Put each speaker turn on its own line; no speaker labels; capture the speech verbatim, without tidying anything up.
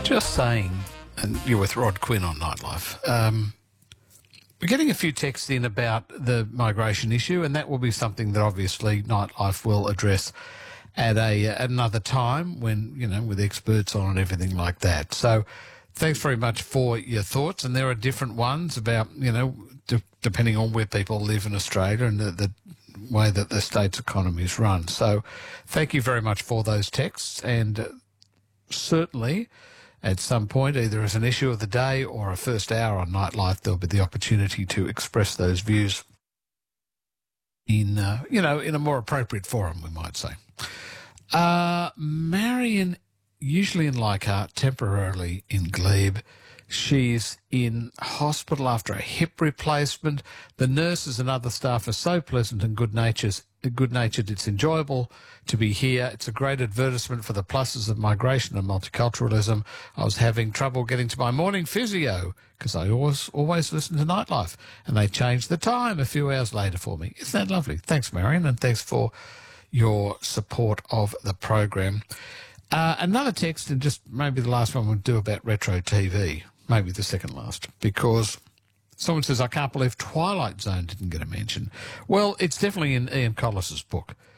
Just saying, and you're with Rod Quinn on Nightlife. Um, we're getting a few texts in about the migration issue, and that will be something that obviously Nightlife will address at a at another time when, you know, with experts on and everything like that. So thanks very much for your thoughts, and there are different ones about, you know, de- depending on where people live in Australia and the, the way that the state's economy is run. So thank you very much for those texts, and uh, certainly at some point, either as an issue of the day or a first hour on Nightlife, there'll be the opportunity to express those views in, uh, you know, in a more appropriate forum, we might say. Uh, Marion, usually in Leichhardt, temporarily in Glebe. She's in hospital after a hip replacement. The nurses and other staff are so pleasant and good-natured. Good-natured. It's enjoyable to be here. It's a great advertisement for the pluses of migration and multiculturalism. I was having trouble getting to my morning physio because I always always listen to Nightlife, and they changed the time a few hours later for me. Isn't that lovely? Thanks, Marion, and thanks for your support of the program. Uh, another text, and just maybe the last one we'll do about retro T V. Maybe the second last, because someone says, I can't believe Twilight Zone didn't get a mention. Well, it's definitely in Ian Collis's book.